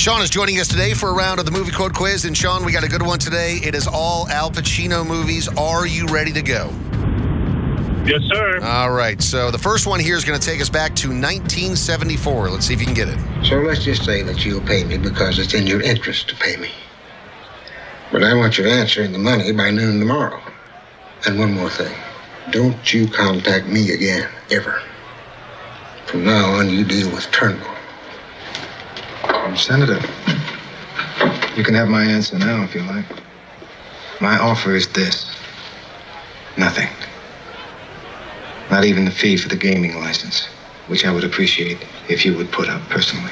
Sean is joining us today for a round of the movie quote quiz. And Sean, we got a good one today. It is all Al Pacino movies. Are you ready to go? Yes, sir. All right. So the first one here is going to take us back to 1974. Let's see if you can get it. So let's just say that you'll pay me because it's in your interest to pay me. But I want your answer and the money by noon tomorrow. And one more thing. Don't you contact me again, ever. From now on, you deal with Turnbull. Senator, you can have my answer now if you like. My offer is this. Nothing. Not even the fee for the gaming license, which I would appreciate if you would put up personally.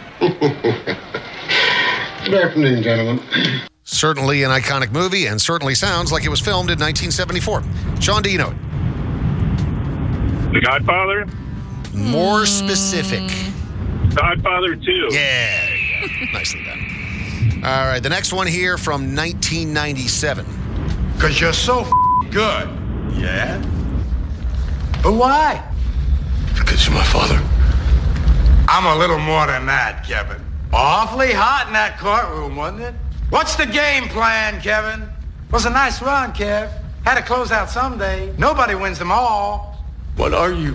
Good afternoon, gentlemen. Certainly an iconic movie, and certainly sounds like it was filmed in 1974. Sean, do you know it? The Godfather? More specific. Godfather 2. Yeah. Nicely done. All right, the next one here from 1997. Because you're so good. Yeah? But why? Because you're my father. I'm a little more than that, Kevin. Awfully hot in that courtroom, wasn't it? What's the game plan, Kevin? Was a nice run, Kev. Had to close out someday. Nobody wins them all. What are you?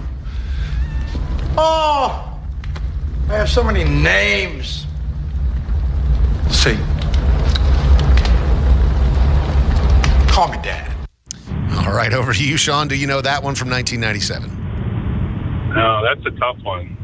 Oh, I have so many names. See. Call me Dad. All right, over to you, Sean. Do you know that one from 1997? No, that's a tough one.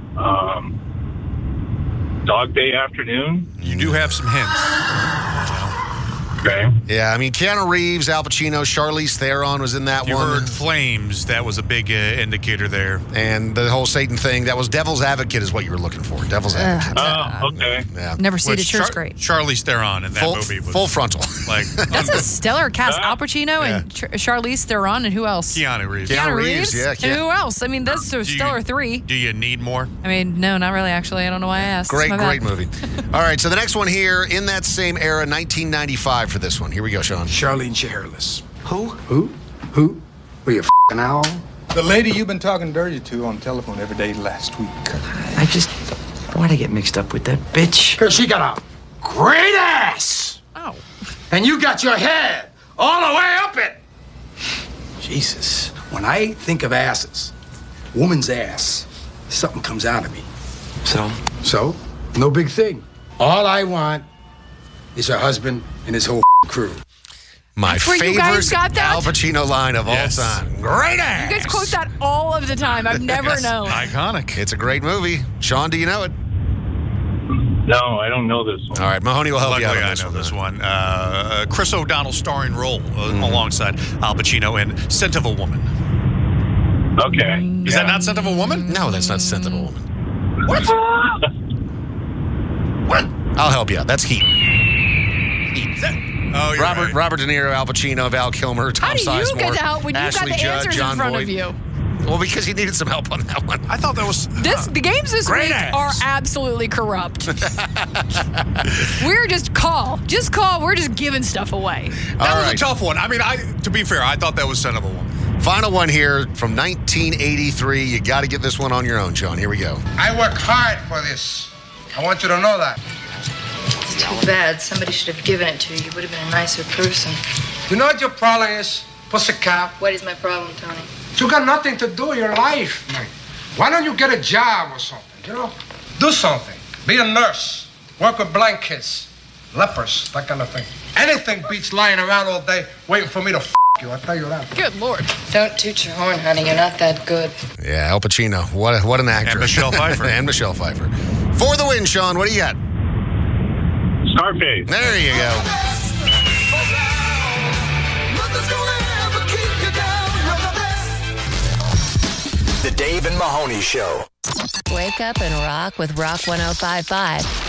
Dog Day Afternoon? You do have some hints. Okay. Yeah, I mean, Keanu Reeves, Al Pacino, Charlize Theron was in that You one. heard flames. That was a big indicator there. And the whole Satan thing, that was Devil's Advocate is what you were looking for. Devil's Advocate. Oh, okay. Yeah. Never seen it. Sure, it's Char- great. Charlize Theron in that movie was Full frontal. like That's a stellar cast. Al Pacino and Charlize Theron, and who else? Keanu Reeves. Keanu Reeves, yeah. And who else? I mean, that's a stellar three. Do you need more? I mean, no, not really, actually. I don't know why I asked. Great, My great bad. movie. All right, so the next one here, in that same era, 1995 for this one. Here we go, Sean. Charlene Shairless. Who? Who? Were you f***ing owl? The lady you've been talking dirty to on the telephone every day last week. Why'd I get mixed up with that bitch? Because she got a great ass. Oh. And you got your head all the way up it. Jesus. When I think of asses, woman's ass, something comes out of me. So, no big thing. All I want is her husband and his whole crew. My Where you guys favorite got that? Al Pacino line of all time. Great ass. You guys quote that all of the time. I've never known. Iconic. It's a great movie. Sean, do you know it? No, I don't know this one. All right, Mahoney will help you out Luckily, on I this know one. this one. Chris O'Donnell starring role alongside Al Pacino in Scent of a Woman. Okay. Is that not Scent of a Woman? No, that's not Scent of a Woman. What? What? I'll help you out. That's Heat. Oh, you're right. Robert De Niro, Al Pacino, Val Kilmer, Tom How do you Sizemore, get the help when you Ashley got the Judd, answers John in front Voight. of you? Well, because he needed some help on that one. I thought that was... The games this Great week ass. are absolutely corrupt. We're just call. Just call. We're just giving stuff away. That was right. a tough one. I mean, to be fair, I thought that was Scent of a Woman. Final one here from 1983. You got to get this one on your own, John. Here we go. I work hard for this. I want you to know that. It's too bad. Somebody should have given it to you. You would have been a nicer person. You know what your problem is, pussycat? What is my problem, Tony? You got nothing to do in your life, man. Why don't you get a job or something, you know? Do something. Be a nurse. Work with blankets, lepers, that kind of thing. Anything beats lying around all day waiting for me to you. I'll tell you that. Good Lord. Don't toot your horn, honey. You're not that good. Yeah, Al Pacino. What an actor. And Michelle Pfeiffer. And Michelle Pfeiffer. For the win, Sean, what do you got? Scarface. There you go. The Dave and Mahoney Show. Wake up and rock with Rock 105.5.